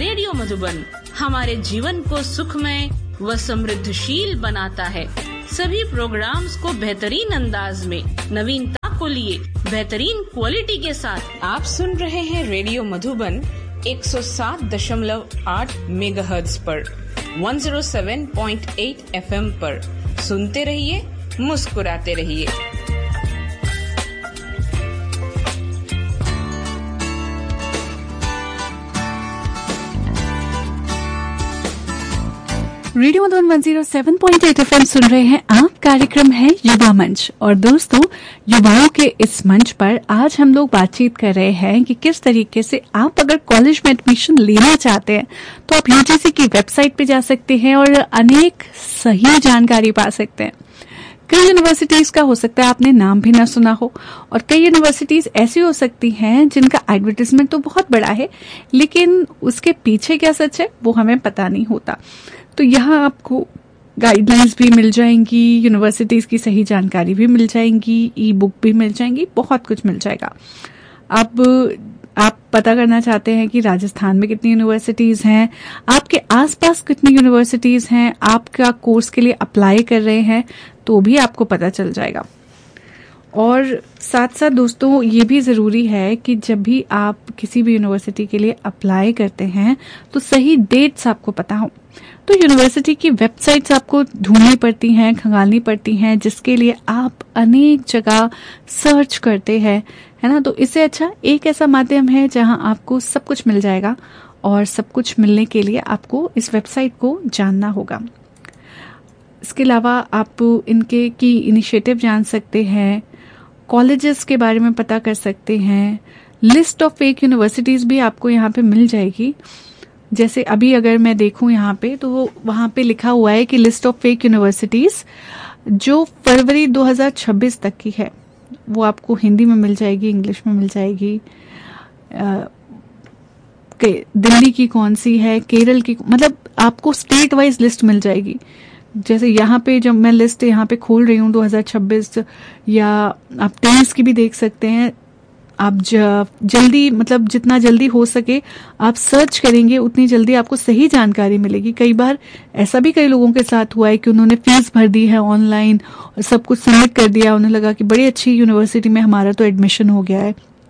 Radio Madhuban हमारे जीवन को सुखमय व समृद्धशील बनाता है। सभी प्रोग्राम्स को बेहतरीन अंदाज में नवीनता को लिए बेहतरीन क्वालिटी के साथ आप सुन रहे हैं रेडियो मधुबन 107.8 मेगाहर्ट्ज पर 107.8 FM पर। सुनते रहिए, मुस्कुराते रहिए। रेडियो मधुबन 107.8 FM सुन रहे हैं आप। कार्यक्रम है युवा मंच और दोस्तों, युवाओं के इस मंच पर आज हम लोग बातचीत कर रहे हैं कि किस तरीके से आप अगर कॉलेज में एडमिशन लेना चाहते हैं तो आप यूजीसी की वेबसाइट पे जा सकते हैं और अनेक सही जानकारी पा सकते हैं। कई यूनिवर्सिटीज का हो सकता है आपने नाम भी ना सुना हो और कई यूनिवर्सिटीज ऐसी हो सकती हैं जिनका एडवर्टाइजमेंट तो बहुत बड़ा है लेकिन उसके पीछे क्या सच है वो हमें पता नहीं होता। तो यहाँ आपको गाइडलाइंस भी मिल जाएंगी, यूनिवर्सिटीज की सही जानकारी भी मिल जाएंगी, ई बुक भी मिल जाएंगी, बहुत कुछ मिल जाएगा। अब आप पता करना चाहते हैं कि राजस्थान में कितनी यूनिवर्सिटीज हैं, आपके आसपास कितनी यूनिवर्सिटीज हैं, आपका कोर्स के लिए अप्लाई कर रहे हैं तो भी आपको पता चल जाएगा। और साथ साथ दोस्तों ये भी ज़रूरी है कि जब भी आप किसी भी यूनिवर्सिटी के लिए अप्लाई करते हैं तो सही डेट्स आपको पता हो। तो यूनिवर्सिटी की वेबसाइट्स आपको ढूंढनी पड़ती हैं, खंगालनी पड़ती हैं, जिसके लिए आप अनेक जगह सर्च करते हैं, है ना। तो इससे अच्छा एक ऐसा माध्यम है जहां आपको सब कुछ मिल जाएगा और सब कुछ मिलने के लिए आपको इस वेबसाइट को जानना होगा। इसके अलावा आप इनके की इनिशिएटिव जान सकते हैं, कॉलेजेस के बारे में पता कर सकते हैं, लिस्ट ऑफ फेक यूनिवर्सिटीज भी आपको यहाँ पे मिल जाएगी। जैसे अभी अगर मैं देखूं यहाँ पे तो वहां पे लिखा हुआ है कि लिस्ट ऑफ फेक यूनिवर्सिटीज जो फरवरी 2026 तक की है वो आपको हिंदी में मिल जाएगी, इंग्लिश में मिल जाएगी। दिल्ली की कौन सी है, केरल की, मतलब आपको स्टेट वाइज लिस्ट मिल जाएगी। जैसे यहाँ पे जब मैं लिस्ट यहाँ पे खोल रही हूँ 2026 या आप 23 की भी देख सकते हैं। आप जल्दी, मतलब जितना जल्दी हो सके आप सर्च करेंगे उतनी जल्दी आपको सही जानकारी मिलेगी। कई बार ऐसा भी कई लोगों के साथ हुआ है कि उन्होंने फीस भर दी है ऑनलाइन और सब कुछ सबमिट कर दिया, उन्हें लगा कि बड़ी अच्छी यूनिवर्सिटी में हमारा तो एडमिशन हो गया है,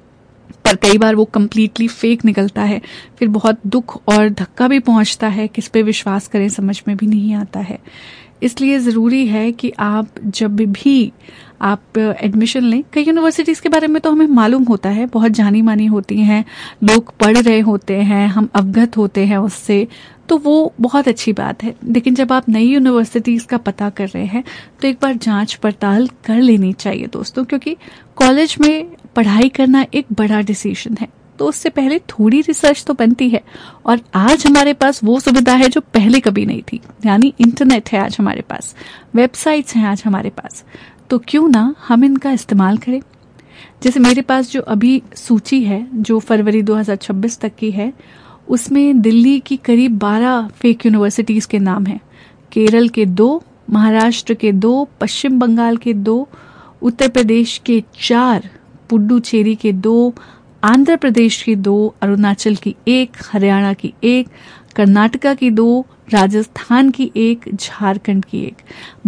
पर कई बार वो कम्प्लीटली फेक निकलता है। फिर बहुत दुख और धक्का भी पहुंचता है, किस पे विश्वास करें समझ में भी नहीं आता है। इसलिए ज़रूरी है कि आप जब भी आप एडमिशन लें, कई यूनिवर्सिटीज़ के बारे में तो हमें मालूम होता है, बहुत जानी मानी होती हैं, लोग पढ़ रहे होते हैं, हम अवगत होते हैं उससे, तो वो बहुत अच्छी बात है। लेकिन जब आप नई यूनिवर्सिटीज़ का पता कर रहे हैं तो एक बार जांच पड़ताल कर लेनी चाहिए दोस्तों, क्योंकि कॉलेज में पढ़ाई करना एक बड़ा डिसीजन है, तो उससे पहले थोड़ी रिसर्च तो बनती है। और आज हमारे पास वो सुविधा है जो पहले कभी नहीं थी, यानी इंटरनेट है आज हमारे पास, वेबसाइट्स हैं आज हमारे पास, तो क्यों ना हम इनका इस्तेमाल करें। जैसे मेरे पास जो अभी सूची है जो फरवरी 2026 तक की है, उसमें दिल्ली की करीब 12 फेक यूनिवर्सिटीज़ के नाम हैं, केरल के 2, महाराष्ट्र के 2, पश्चिम बंगाल के 2, उत्तर प्रदेश के 4, पुडुचेरी के 2, आंध्र प्रदेश की 2, अरुणाचल की 1, हरियाणा की 1, कर्नाटका की 2, राजस्थान की 1, झारखंड की 1।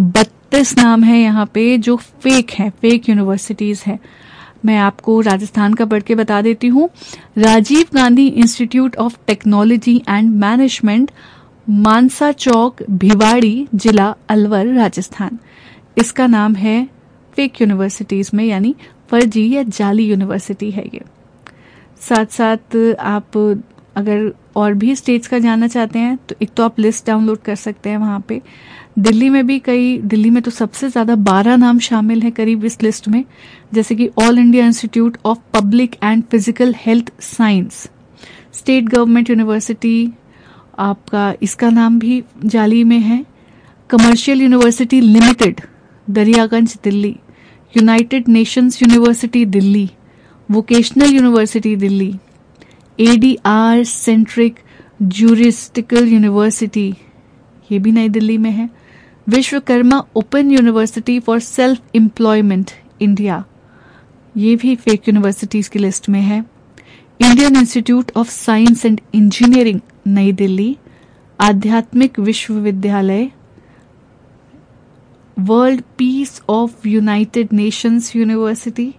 32 नाम है यहाँ पे जो फेक हैं, फेक यूनिवर्सिटीज हैं। मैं आपको राजस्थान का पढ़ के बता देती हूँ। Rajiv Gandhi institute of technology and management, मानसा चौक, भिवाड़ी, जिला अलवर, राजस्थान। इसका नाम है फेक यूनिवर्सिटीज में, यानी फर्जी या जाली यूनिवर्सिटी है ये। साथ साथ आप अगर और भी स्टेट्स का जानना चाहते हैं तो एक तो आप लिस्ट डाउनलोड कर सकते हैं वहाँ पे। दिल्ली में भी दिल्ली में तो सबसे ज़्यादा 12 नाम शामिल हैं करीब इस लिस्ट में, जैसे कि all India institute of public and physical health science, state government university आपका, इसका नाम भी जाली में है। Commercial university limited, Daryaganj, Delhi. United Nations university, Delhi. Vocational university, Delhi. ADR centric ज्यूरिस्टिकल university, ये भी नई दिल्ली में है। Vishwakarma open university for self employment, India, ये भी फेक यूनिवर्सिटीज की लिस्ट में है। Indian institute of science and engineering नई दिल्ली, आध्यात्मिक विश्वविद्यालय, world peace of United Nations university,